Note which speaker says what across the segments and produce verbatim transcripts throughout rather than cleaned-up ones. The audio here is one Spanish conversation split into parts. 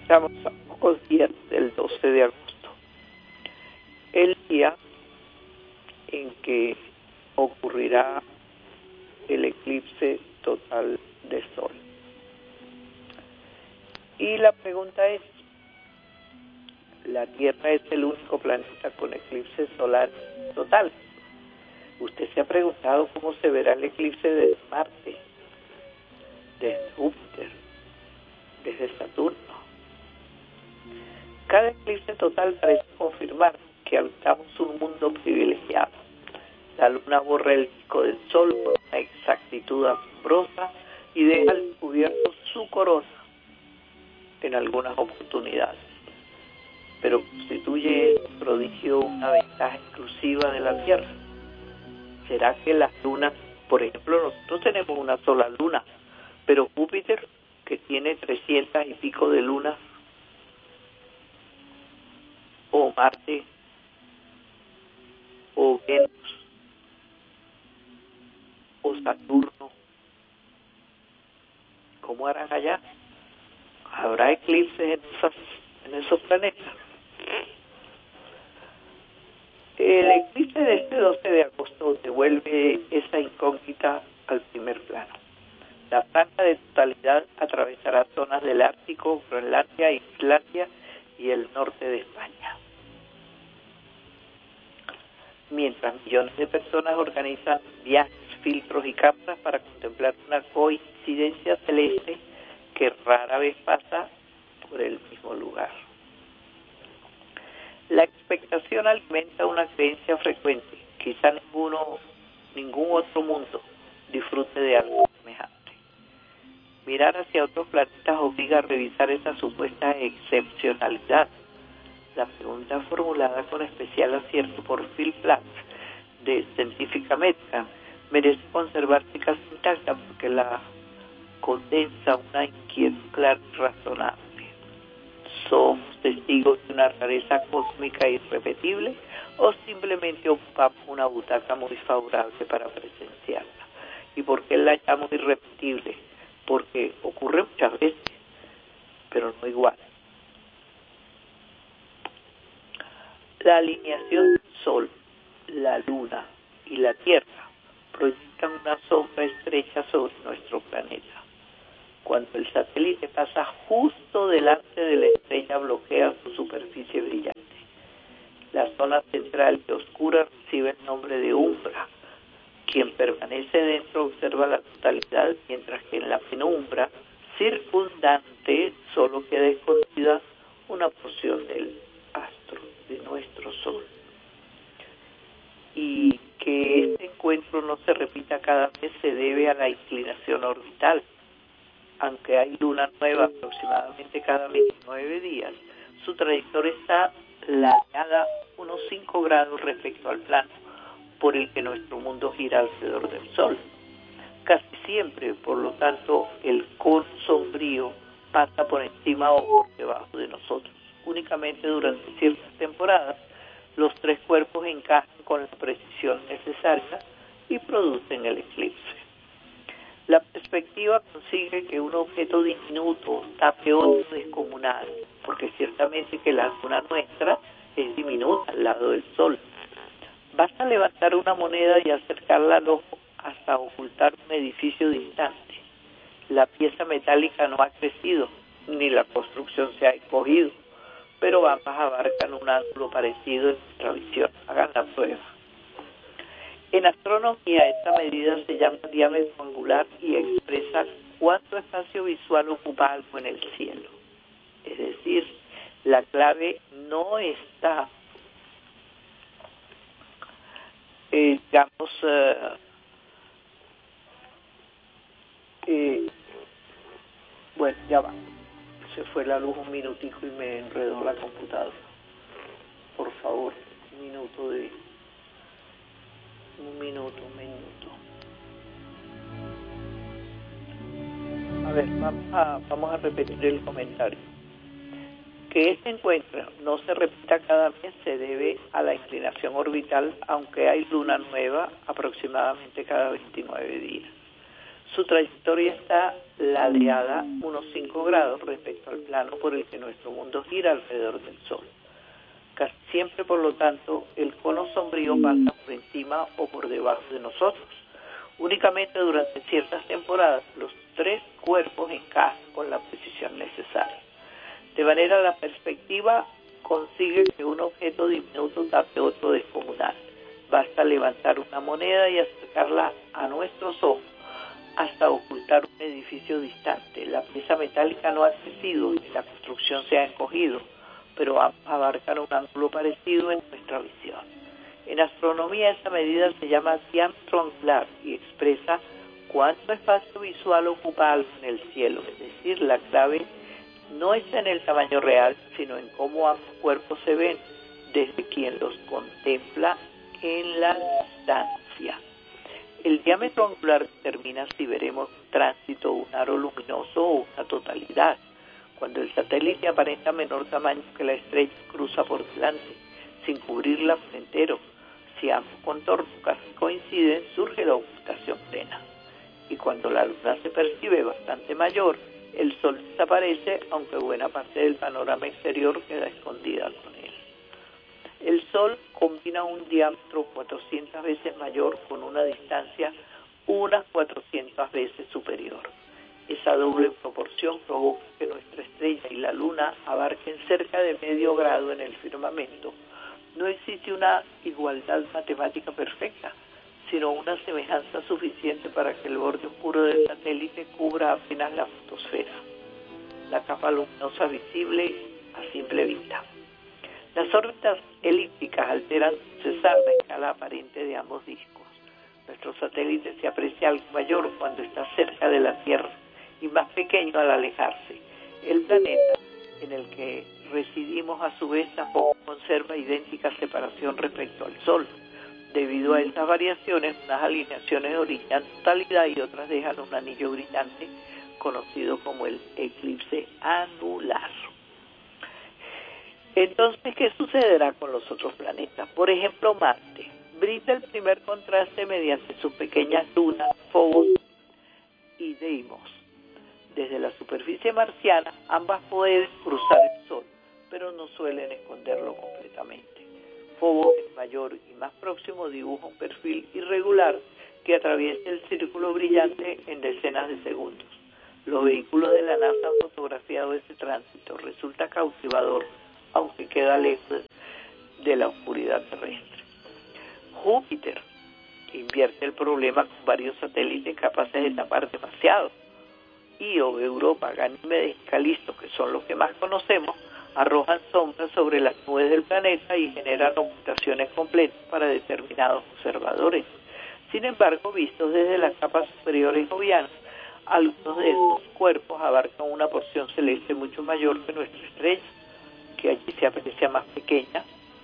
Speaker 1: Estamos a pocos días del doce de agosto, el día en que ocurrirá el eclipse total de Sol. Y la pregunta es, ¿la Tierra es el único planeta con eclipse solar total? ¿Usted se ha preguntado cómo se verá el eclipse desde Marte, desde Júpiter, desde Saturno? Cada eclipse total parece confirmar que habitamos un mundo privilegiado. La luna borra el disco del Sol con una exactitud asombrosa y deja al descubierto su corona en algunas oportunidades, pero constituye el prodigio una ventaja exclusiva de la Tierra. ¿Será que las lunas, por ejemplo, nosotros tenemos una sola luna, pero Júpiter, que tiene trescientas y pico de lunas, o Marte, o Venus, o Saturno, ¿cómo harán allá? ¿Habrá eclipses en, esas, en esos planetas? El eclipse de este doce de agosto devuelve esa incógnita al primer plano. La franja de totalidad atravesará zonas del Ártico, Groenlandia, Islandia y el norte de España. Mientras millones de personas organizan viajes, filtros y cámaras para contemplar una coincidencia celeste que rara vez pasa por el mismo lugar. La expectación alimenta una creencia frecuente. Quizá ninguno, ningún otro mundo disfrute de algo semejante. Mirar hacia otros planetas obliga a revisar esa supuesta excepcionalidad. La pregunta formulada con especial acierto por Phil Platts de Scientific American merece conservarse casi intacta porque la condensa una inquietud clara y razonable. ¿Somos testigos de una rareza cósmica irrepetible o simplemente ocupamos una butaca muy favorable para presenciarla? ¿Y por qué la llamo irrepetible? Porque ocurre muchas veces, pero no igual. La alineación del Sol, la Luna y la Tierra proyectan una sombra estrecha sobre nuestro planeta. Cuando el satélite pasa justo delante de la estrella, bloquea su superficie brillante. La zona central y oscura recibe el nombre de umbra. Quien permanece dentro observa la totalidad, mientras que en la penumbra circundante solo queda escondida una porción del astro, de nuestro Sol. Y que este encuentro no se repita cada vez se debe a la inclinación orbital. Aunque hay luna nueva aproximadamente cada veintinueve días, su trayectoria está ladeada unos cinco grados respecto al plano por el que nuestro mundo gira alrededor del Sol. Casi siempre, por lo tanto, el cono sombrío pasa por encima o por debajo de nosotros. Únicamente durante ciertas temporadas, los tres cuerpos encajan con la precisión necesaria y producen el eclipse. La perspectiva consigue que un objeto diminuto tape otro descomunal, porque ciertamente que la luna nuestra es diminuta al lado del Sol. Basta levantar una moneda y acercarla al ojo hasta ocultar un edificio distante. La pieza metálica no ha crecido, ni la construcción se ha encogido, pero ambas abarcan un ángulo parecido en nuestra visión. Hagan la prueba. En astronomía, esta medida se llama diámetro angular y expresa cuánto espacio visual ocupa algo en el cielo. Es decir, la clave no está, eh, digamos, eh, eh, bueno, ya va. Se fue la luz un minutico y me enredó la computadora. Por favor, un minuto de... Un minuto, un minuto. A ver, vamos a, vamos a repetir el comentario. Que este encuentro no se repita cada mes se debe a la inclinación orbital, aunque hay luna nueva aproximadamente cada veintinueve días. Su trayectoria está ladeada unos cinco grados respecto al plano por el que nuestro mundo gira alrededor del Sol. Casi siempre, por lo tanto, el cono sombrío pasa por encima o por debajo de nosotros. Únicamente durante ciertas temporadas los tres cuerpos encajan con la precisión necesaria. De manera, la perspectiva consigue que un objeto diminuto tape otro descomunal. Basta levantar una moneda y acercarla a nuestros ojos hasta ocultar un edificio distante. La pieza metálica no ha crecido y la construcción se ha encogido, pero ambas abarcan un ángulo parecido en nuestra visión. En astronomía esta medida se llama diámetro angular y expresa cuánto espacio visual ocupa algo en el cielo. Es decir, la clave no está en el tamaño real, sino en cómo ambos cuerpos se ven desde quien los contempla en la distancia. El diámetro angular determina si veremos tránsito, un aro luminoso o una totalidad. Cuando el satélite aparenta menor tamaño que la estrella, cruza por delante, sin cubrirla por entero. Si ambos contornos casi coinciden, surge la ocultación plena. Y cuando la luna se percibe bastante mayor, el Sol desaparece, aunque buena parte del panorama exterior queda escondida con él. El Sol combina un diámetro cuatrocientas veces mayor con una distancia unas cuatrocientas veces superior. Esa doble proporción provoca que nuestra estrella y la luna abarquen cerca de medio grado en el firmamento. No existe una igualdad matemática perfecta, sino una semejanza suficiente para que el borde oscuro del satélite cubra apenas la fotosfera, la capa luminosa visible a simple vista. Las órbitas elípticas alteran sin cesar la escala aparente de ambos discos. Nuestro satélite se aprecia algo mayor cuando está cerca de la Tierra y más pequeño al alejarse. El planeta en el que residimos a su vez tampoco conserva idéntica separación respecto al Sol. Debido a estas variaciones, unas alineaciones orillan totalidad y otras dejan un anillo brillante conocido como el eclipse anular. Entonces, ¿qué sucederá con los otros planetas? Por ejemplo, Marte brinda el primer contraste mediante sus pequeñas lunas, Phobos y Deimos. Desde la superficie marciana, ambas pueden cruzar el Sol, pero no suelen esconderlo completamente. Phobos, el mayor y más próximo, dibuja un perfil irregular que atraviesa el círculo brillante en decenas de segundos. Los vehículos de la NASA han fotografiado ese tránsito. Resulta cautivador, aunque queda lejos de la oscuridad terrestre. Júpiter invierte el problema con varios satélites capaces de tapar demasiado. Io, Europa, Ganímedes y Calisto, que son los que más conocemos, arrojan sombras sobre las nubes del planeta y generan ocultaciones completas para determinados observadores. Sin embargo, vistos desde las capas superiores jovianas, algunos de estos cuerpos abarcan una porción celeste mucho mayor que nuestra estrella, que allí se aprecia más pequeña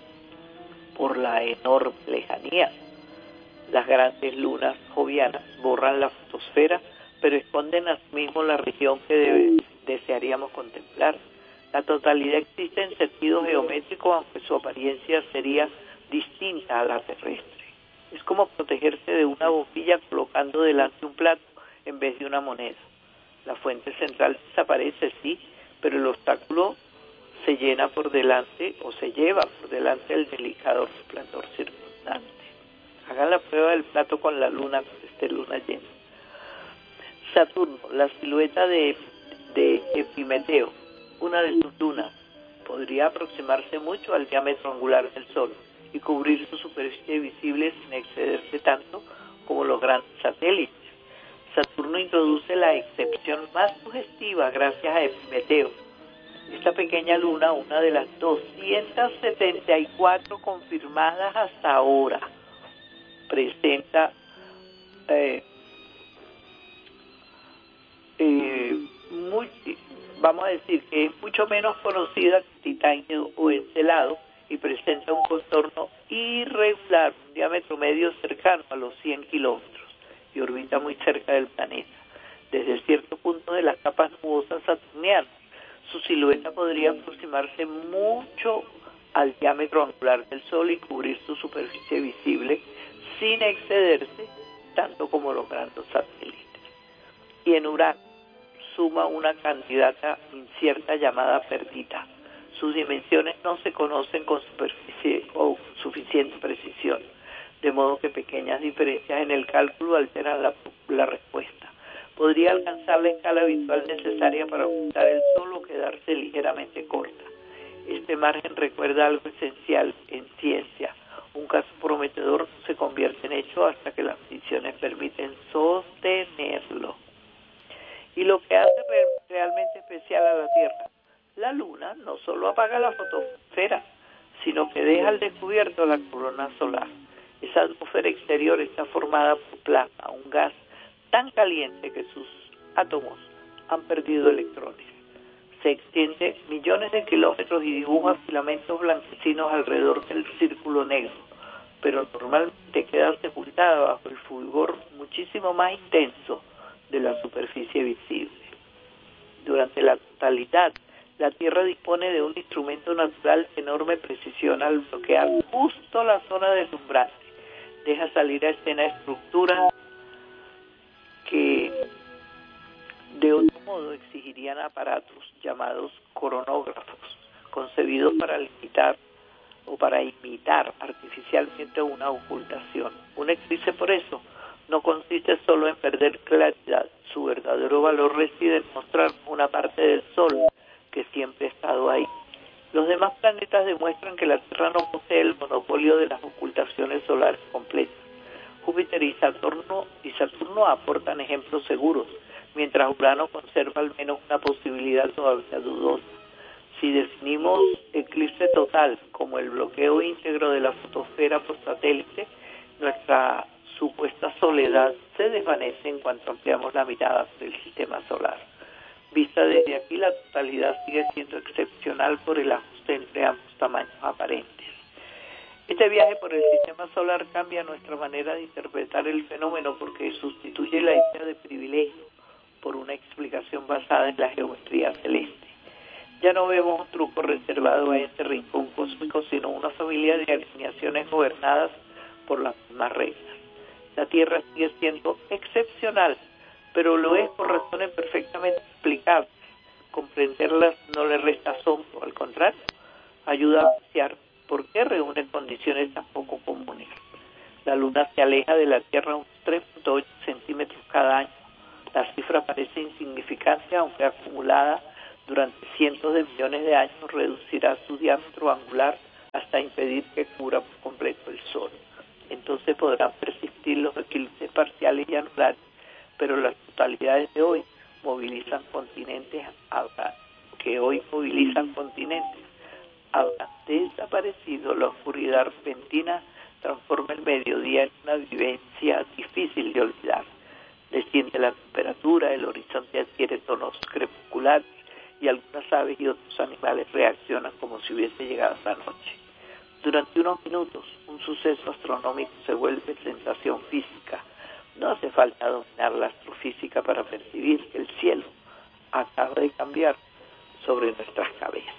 Speaker 1: por la enorme lejanía. Las grandes lunas jovianas borran la fotosfera, pero esconden asimismo la región que debe, desearíamos contemplar. La totalidad existe en sentido geométrico, aunque su apariencia sería distinta a la terrestre. Es como protegerse de una bombilla colocando delante un plato en vez de una moneda. La fuente central desaparece, sí, pero el obstáculo se llena por delante o se lleva por delante el delicado resplandor circundante. Hagan la prueba del plato con la luna cuando esté luna llena. Saturno, la silueta de, de Epimeteo, una de sus lunas, podría aproximarse mucho al diámetro angular del Sol y cubrir su superficie visible sin excederse tanto como los grandes satélites. Saturno introduce la excepción más sugestiva gracias a Epimeteo. Esta pequeña luna, una de las doscientas setenta y cuatro confirmadas hasta ahora, presenta eh, eh, muy, vamos a decir que es mucho menos conocida que Titanio o Encelado y presenta un contorno irregular, un diámetro medio cercano a los cien kilómetros y orbita muy cerca del planeta. Desde cierto punto de las capas nubosas saturnianas, su silueta podría aproximarse mucho al diámetro angular del Sol y cubrir su superficie visible sin excederse tanto como los grandes satélites. y en Urano suma una candidata incierta llamada Perdita. Sus dimensiones no se conocen con superficie o suficiente precisión, de modo que pequeñas diferencias en el cálculo alteran la, la respuesta. Podría alcanzar la escala visual necesaria para ocultar el Sol o quedarse ligeramente corta. Este margen recuerda algo esencial en ciencia. Un caso prometedor no se convierte en hecho hasta que las mediciones permiten sostenerlo. Y lo que hace re- realmente especial a la Tierra, la Luna no solo apaga la fotosfera, sino que deja al descubierto la corona solar. Esa atmósfera exterior está formada por plasma, un gas tan caliente que sus átomos han perdido electrones. Se extiende millones de kilómetros y dibuja filamentos blanquecinos alrededor del círculo negro, pero normalmente queda sepultada bajo el fulgor muchísimo más intenso de la superficie visible. Durante la totalidad, la Tierra dispone de un instrumento natural de enorme precisión al bloquear justo la zona deslumbrante. Deja salir a escena estructuras que de otro modo exigirían aparatos llamados coronógrafos, concebidos para limitar o para imitar artificialmente una ocultación. Un eclipse, por eso, no consiste solo en perder claridad. Su verdadero valor reside en mostrar una parte del Sol que siempre ha estado ahí. Los demás planetas demuestran que la Tierra no posee el monopolio de las ocultaciones solares completas. Júpiter y Saturno, y Saturno aportan ejemplos seguros, mientras Urano conserva al menos una posibilidad todavía dudosa. Si definimos eclipse total como el bloqueo íntegro de la fotosfera por satélite, nuestra supuesta soledad se desvanece en cuanto ampliamos la mirada del sistema solar. Vista desde aquí, la totalidad sigue siendo excepcional por el ajuste entre ambos tamaños aparentes. Este viaje por el sistema solar cambia nuestra manera de interpretar el fenómeno porque sustituye la idea de privilegio por una explicación basada en la geometría celeste. Ya no vemos un truco reservado a este rincón cósmico, sino una familia de alineaciones gobernadas por las mismas reglas. La Tierra sigue siendo excepcional, pero lo es por razones perfectamente explicables. Comprenderlas no le resta asombro, al contrario, ayuda a apreciar por qué reúne condiciones tan poco comunes. La Luna se aleja de la Tierra unos tres punto ocho centímetros cada año. La cifra parece insignificante, aunque acumulada durante cientos de millones de años reducirá su diámetro angular hasta impedir que cubra por completo el Sol. Entonces podrán persistir los eclipses parciales y anulares, pero las totalidades de hoy movilizan continentes, que hoy movilizan continentes. Habrá desaparecido. La oscuridad repentina transforma el mediodía en una vivencia difícil de olvidar. Desciende la temperatura, el horizonte adquiere tonos crepusculares y algunas aves y otros animales reaccionan como si hubiese llegado la noche. Durante unos minutos, un suceso astronómico se vuelve sensación física. No hace falta dominar la astrofísica para percibir que el cielo acaba de cambiar sobre nuestras cabezas.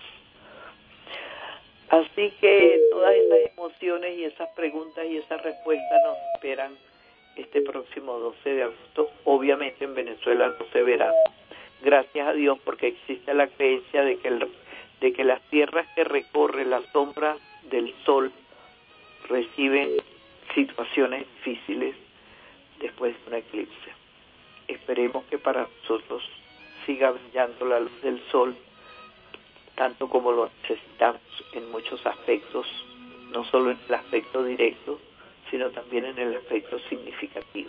Speaker 1: Así que todas esas emociones y esas preguntas y esas respuestas nos esperan este próximo doce de agosto. Obviamente en Venezuela no se verá. Gracias a Dios, porque existe la creencia de que, el, de que las tierras que recorren la sombra del Sol reciben situaciones difíciles después de un eclipse. Esperemos que para nosotros siga brillando la luz del Sol, tanto como lo necesitamos en muchos aspectos, no solo en el aspecto directo, sino también en el aspecto significativo.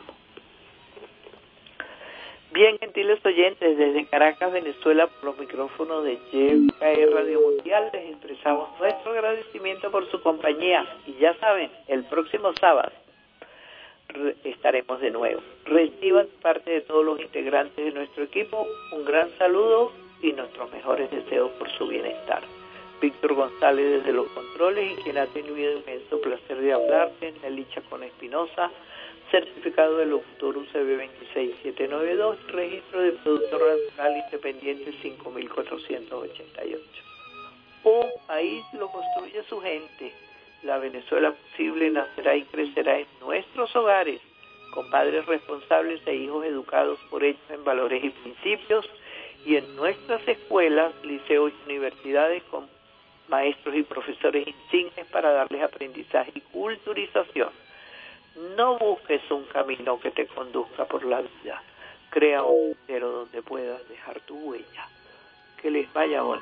Speaker 1: Bien, gentiles oyentes, desde Caracas, Venezuela, por los micrófonos de Y K E Radio Mundial, les expresamos nuestro agradecimiento por su compañía. Y ya saben, el próximo sábado estaremos de nuevo. Reciban parte de todos los integrantes de nuestro equipo un gran saludo y nuestros mejores deseos por su bienestar. Víctor González desde los controles y quien ha tenido el inmenso placer de hablarle, Nelly Chacón Espinosa, certificado de locutor U C B veintiséis mil setecientos noventa y dos, registro de productor nacional independiente cinco mil cuatrocientos ochenta y ocho. Un país lo construye su gente. La Venezuela posible nacerá y crecerá en nuestros hogares con padres responsables e hijos educados por ellos en valores y principios, y en nuestras escuelas, liceos y universidades con maestros y profesores insignes para darles aprendizaje y culturización. No busques un camino que te conduzca por la vida. Crea un sendero donde puedas dejar tu huella. Que les vaya bonito.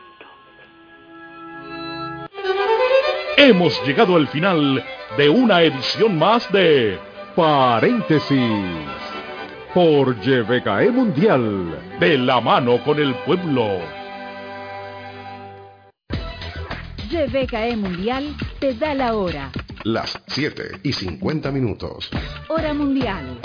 Speaker 2: Hemos llegado al final de una edición más de Paréntesis por Y V K E Mundial, de la mano con el pueblo.
Speaker 3: Y V K E Mundial te da la hora.
Speaker 4: Las siete y cincuenta minutos.
Speaker 3: Hora mundial.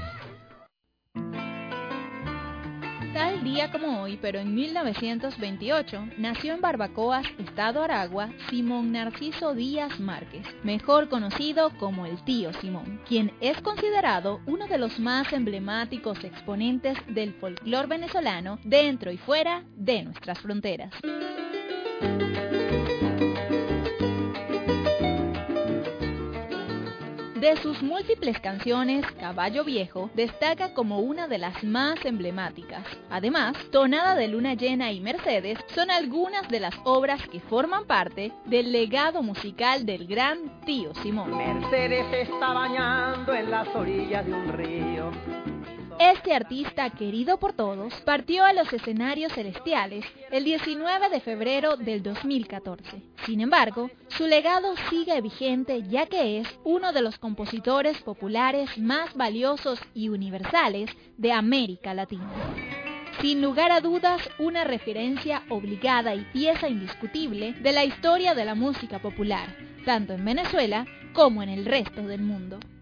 Speaker 5: Tal día como hoy, pero en mil novecientos veintiocho, nació en Barbacoas, Estado Aragua, Simón Narciso Díaz Márquez, mejor conocido como el Tío Simón, quien es considerado uno de los más emblemáticos exponentes del folclore venezolano dentro y fuera de nuestras fronteras. De sus múltiples canciones, Caballo Viejo destaca como una de las más emblemáticas. Además, Tonada de Luna Llena y Mercedes son algunas de las obras que forman parte del legado musical del gran Tío Simón.
Speaker 6: Mercedes se está bañando en las orillas de un río.
Speaker 5: Este artista, querido por todos, partió a los escenarios celestiales el diecinueve de febrero del dos mil catorce. Sin embargo, su legado sigue vigente ya que es uno de los compositores populares más valiosos y universales de América Latina. Sin lugar a dudas, una referencia obligada y pieza indiscutible de la historia de la música popular, tanto en Venezuela como en el resto del mundo.